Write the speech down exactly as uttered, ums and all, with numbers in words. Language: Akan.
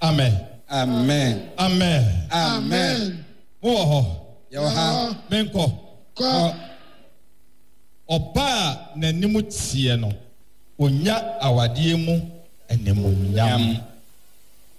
Amen. Amen. Amen. Amen. Oh, Yaha. Menko. Ko. Oba na nimu tie no. Onya awade mu enemunyam.